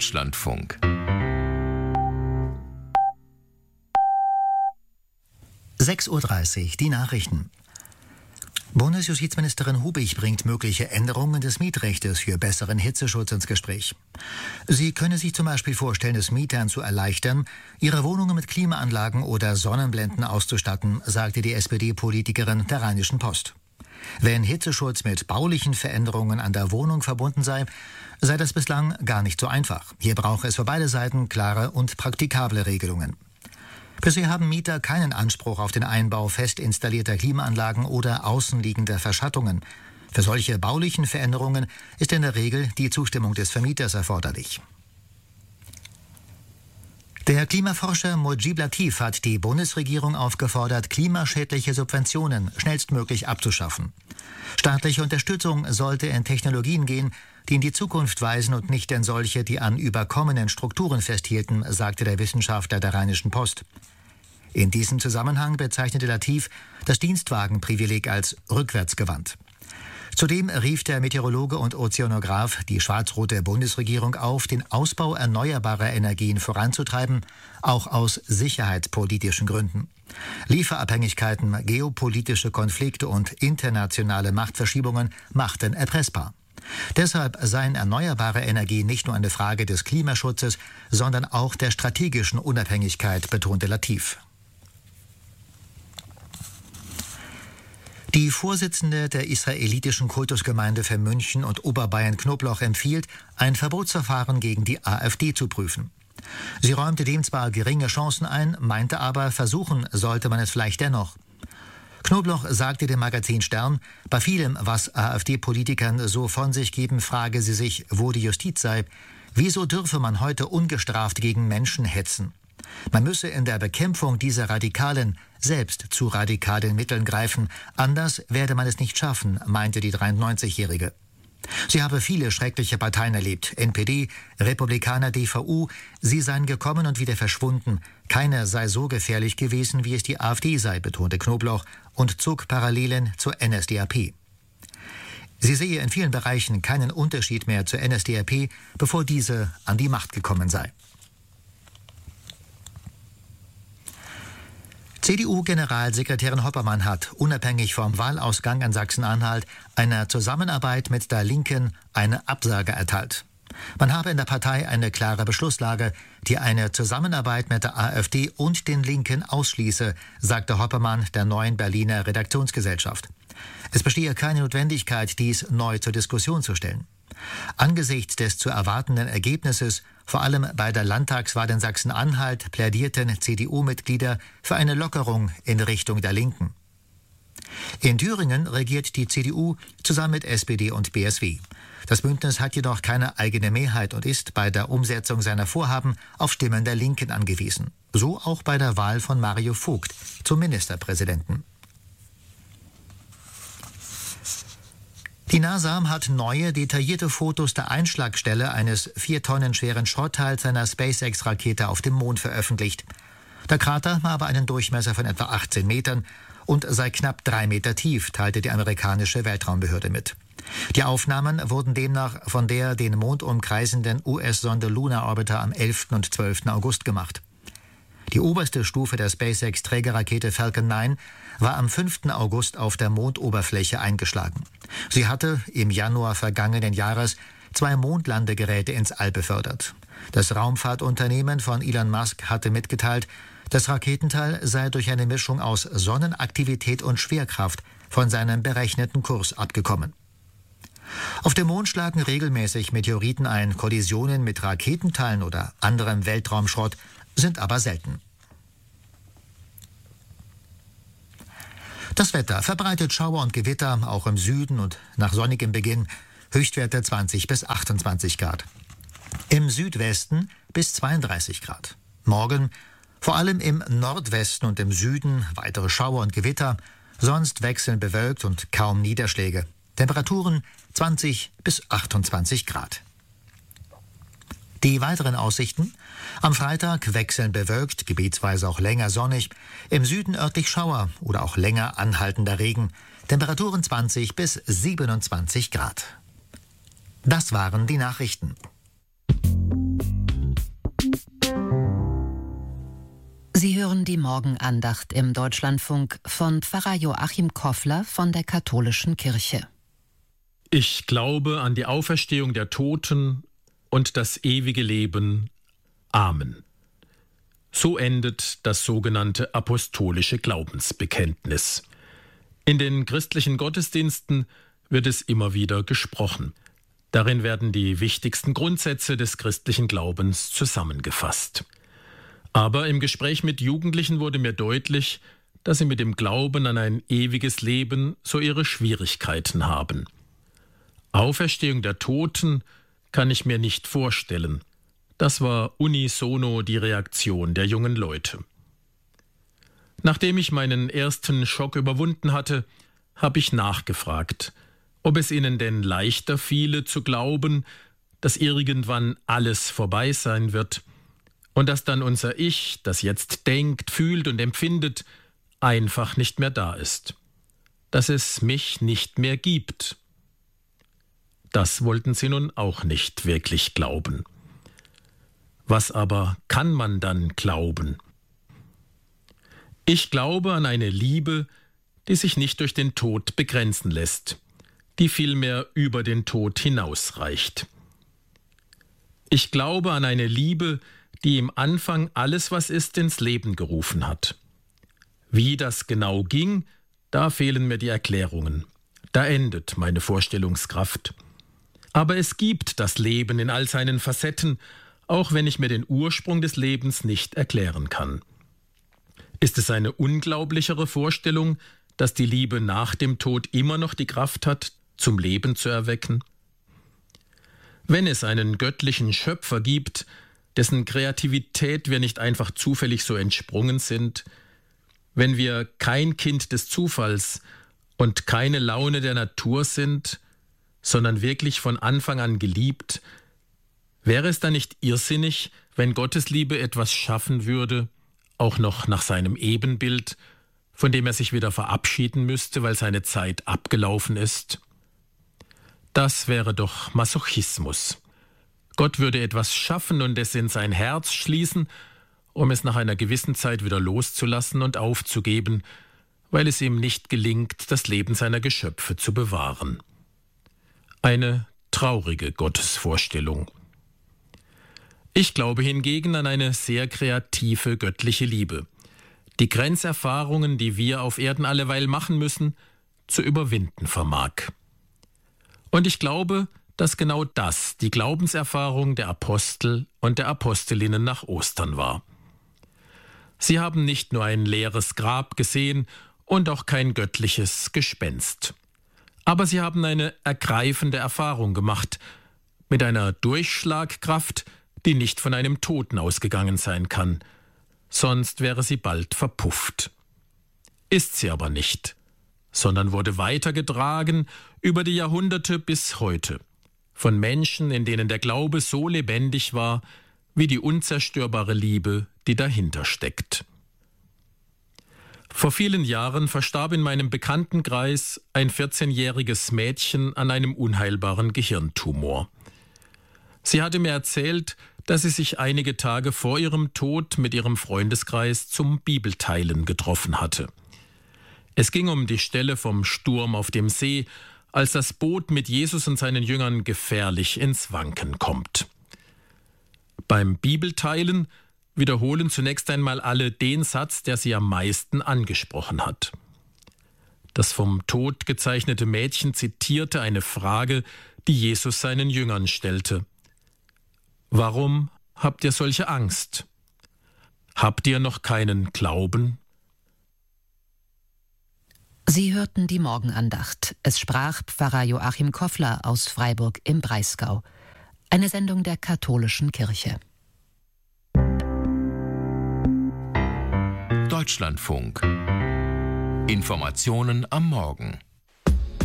Deutschlandfunk. 6:30 Uhr, die Nachrichten. Bundesjustizministerin Hubig bringt mögliche Änderungen des Mietrechtes für besseren Hitzeschutz ins Gespräch. Sie könne sich zum Beispiel vorstellen, es Mietern zu erleichtern, ihre Wohnungen mit Klimaanlagen oder Sonnenblenden auszustatten, sagte die SPD-Politikerin der Rheinischen Post. Wenn Hitzeschutz mit baulichen Veränderungen an der Wohnung verbunden sei das bislang gar nicht so einfach. Hier brauche es für beide Seiten klare und praktikable Regelungen. Bisher haben Mieter keinen Anspruch auf den Einbau fest installierter Klimaanlagen oder außenliegender Verschattungen. Für solche baulichen Veränderungen ist in der Regel die Zustimmung des Vermieters erforderlich. Der Klimaforscher Mojib Latif hat die Bundesregierung aufgefordert, klimaschädliche Subventionen schnellstmöglich abzuschaffen. Staatliche Unterstützung sollte in Technologien gehen, die in die Zukunft weisen und nicht in solche, die an überkommenen Strukturen festhielten, sagte der Wissenschaftler der Rheinischen Post. In diesem Zusammenhang bezeichnete Latif das Dienstwagenprivileg als rückwärtsgewandt. Zudem rief der Meteorologe und Ozeanograph die schwarz-rote Bundesregierung auf, den Ausbau erneuerbarer Energien voranzutreiben, auch aus sicherheitspolitischen Gründen. Lieferabhängigkeiten, geopolitische Konflikte und internationale Machtverschiebungen machten erpressbar. Deshalb seien erneuerbare Energien nicht nur eine Frage des Klimaschutzes, sondern auch der strategischen Unabhängigkeit, betonte Latif. Die Vorsitzende der israelitischen Kultusgemeinde für München und Oberbayern-Knoblauch empfiehlt, ein Verbotsverfahren gegen die AfD zu prüfen. Sie räumte dem zwar geringe Chancen ein, meinte aber, versuchen sollte man es vielleicht dennoch. Knoblauch sagte dem Magazin Stern, bei vielem, was AfD-Politikern so von sich geben, frage sie sich, wo die Justiz sei. Wieso dürfe man heute ungestraft gegen Menschen hetzen? Man müsse in der Bekämpfung dieser Radikalen selbst zu radikalen Mitteln greifen, anders werde man es nicht schaffen, meinte die 93-Jährige. Sie habe viele schreckliche Parteien erlebt, NPD, Republikaner, DVU, sie seien gekommen und wieder verschwunden. Keine sei so gefährlich gewesen, wie es die AfD sei, betonte Knoblauch und zog Parallelen zur NSDAP. Sie sehe in vielen Bereichen keinen Unterschied mehr zur NSDAP, bevor diese an die Macht gekommen sei. CDU-Generalsekretärin Hoppermann hat, unabhängig vom Wahlausgang in Sachsen-Anhalt, einer Zusammenarbeit mit der Linken eine Absage erteilt. Man habe in der Partei eine klare Beschlusslage, die eine Zusammenarbeit mit der AfD und den Linken ausschließe, sagte Hoppermann der Neuen Berliner Redaktionsgesellschaft. Es bestehe keine Notwendigkeit, dies neu zur Diskussion zu stellen. Angesichts des zu erwartenden Ergebnisses, vor allem bei der Landtagswahl in Sachsen-Anhalt, plädierten CDU-Mitglieder für eine Lockerung in Richtung der Linken. In Thüringen regiert die CDU zusammen mit SPD und BSW. Das Bündnis hat jedoch keine eigene Mehrheit und ist bei der Umsetzung seiner Vorhaben auf Stimmen der Linken angewiesen. So auch bei der Wahl von Mario Vogt zum Ministerpräsidenten. Die NASA hat neue, detaillierte Fotos der Einschlagstelle eines 4 Tonnen schweren Schrottteils einer SpaceX-Rakete auf dem Mond veröffentlicht. Der Krater habe einen Durchmesser von etwa 18 Metern und sei knapp 3 Meter tief, teilte die amerikanische Weltraumbehörde mit. Die Aufnahmen wurden demnach von der den Mond umkreisenden US-Sonde Lunar Orbiter am 11. und 12. August gemacht. Die oberste Stufe der SpaceX-Trägerrakete Falcon 9 war am 5. August auf der Mondoberfläche eingeschlagen. Sie hatte im Januar vergangenen Jahres 2 Mondlandegeräte ins All befördert. Das Raumfahrtunternehmen von Elon Musk hatte mitgeteilt, das Raketenteil sei durch eine Mischung aus Sonnenaktivität und Schwerkraft von seinem berechneten Kurs abgekommen. Auf dem Mond schlagen regelmäßig Meteoriten ein. Kollisionen mit Raketenteilen oder anderem Weltraumschrott sind aber selten. Das Wetter verbreitet Schauer und Gewitter, auch im Süden und nach sonnigem Beginn. Höchstwerte 20 bis 28 Grad. Im Südwesten bis 32 Grad. Morgen vor allem im Nordwesten und im Süden weitere Schauer und Gewitter, sonst wechselnd bewölkt und kaum Niederschläge. Temperaturen 20 bis 28 Grad. Die weiteren Aussichten: am Freitag wechselnd bewölkt, gebietsweise auch länger sonnig, im Süden örtlich Schauer oder auch länger anhaltender Regen, Temperaturen 20 bis 27 Grad. Das waren die Nachrichten. Morgenandacht im Deutschlandfunk von Pfarrer Joachim Koffler von der Katholischen Kirche. Ich glaube an die Auferstehung der Toten und das ewige Leben. Amen. So endet das sogenannte apostolische Glaubensbekenntnis. In den christlichen Gottesdiensten wird es immer wieder gesprochen. Darin werden die wichtigsten Grundsätze des christlichen Glaubens zusammengefasst. Aber im Gespräch mit Jugendlichen wurde mir deutlich, dass sie mit dem Glauben an ein ewiges Leben so ihre Schwierigkeiten haben. Auferstehung der Toten kann ich mir nicht vorstellen. Das war unisono die Reaktion der jungen Leute. Nachdem ich meinen ersten Schock überwunden hatte, habe ich nachgefragt, ob es ihnen denn leichter fiele zu glauben, dass irgendwann alles vorbei sein wird und dass dann unser Ich, das jetzt denkt, fühlt und empfindet, einfach nicht mehr da ist. Dass es mich nicht mehr gibt. Das wollten sie nun auch nicht wirklich glauben. Was aber kann man dann glauben? Ich glaube an eine Liebe, die sich nicht durch den Tod begrenzen lässt, die vielmehr über den Tod hinausreicht. Ich glaube an eine Liebe, die im Anfang alles, was ist, ins Leben gerufen hat. Wie das genau ging, da fehlen mir die Erklärungen. Da endet meine Vorstellungskraft. Aber es gibt das Leben in all seinen Facetten, auch wenn ich mir den Ursprung des Lebens nicht erklären kann. Ist es eine unglaublichere Vorstellung, dass die Liebe nach dem Tod immer noch die Kraft hat, zum Leben zu erwecken? Wenn es einen göttlichen Schöpfer gibt, dessen Kreativität wir nicht einfach zufällig so entsprungen sind, wenn wir kein Kind des Zufalls und keine Laune der Natur sind, sondern wirklich von Anfang an geliebt, wäre es dann nicht irrsinnig, wenn Gottes Liebe etwas schaffen würde, auch noch nach seinem Ebenbild, von dem er sich wieder verabschieden müsste, weil seine Zeit abgelaufen ist? Das wäre doch Masochismus. Gott würde etwas schaffen und es in sein Herz schließen, um es nach einer gewissen Zeit wieder loszulassen und aufzugeben, weil es ihm nicht gelingt, das Leben seiner Geschöpfe zu bewahren. Eine traurige Gottesvorstellung. Ich glaube hingegen an eine sehr kreative göttliche Liebe, die Grenzerfahrungen, die wir auf Erden alleweil machen müssen, zu überwinden vermag. Und ich glaube, dass genau das die Glaubenserfahrung der Apostel und der Apostelinnen nach Ostern war. Sie haben nicht nur ein leeres Grab gesehen und auch kein göttliches Gespenst. Aber sie haben eine ergreifende Erfahrung gemacht, mit einer Durchschlagkraft, die nicht von einem Toten ausgegangen sein kann, sonst wäre sie bald verpufft. Ist sie aber nicht, sondern wurde weitergetragen über die Jahrhunderte bis heute, von Menschen, in denen der Glaube so lebendig war, wie die unzerstörbare Liebe, die dahinter steckt. Vor vielen Jahren verstarb in meinem Bekanntenkreis ein 14-jähriges Mädchen an einem unheilbaren Gehirntumor. Sie hatte mir erzählt, dass sie sich einige Tage vor ihrem Tod mit ihrem Freundeskreis zum Bibelteilen getroffen hatte. Es ging um die Stelle vom Sturm auf dem See, als das Boot mit Jesus und seinen Jüngern gefährlich ins Wanken kommt. Beim Bibelteilen wiederholen zunächst einmal alle den Satz, der sie am meisten angesprochen hat. Das vom Tod gezeichnete Mädchen zitierte eine Frage, die Jesus seinen Jüngern stellte. Warum habt ihr solche Angst? Habt ihr noch keinen Glauben? Sie hörten die Morgenandacht. Es sprach Pfarrer Joachim Koffler aus Freiburg im Breisgau. Eine Sendung der Katholischen Kirche. Deutschlandfunk. Informationen am Morgen.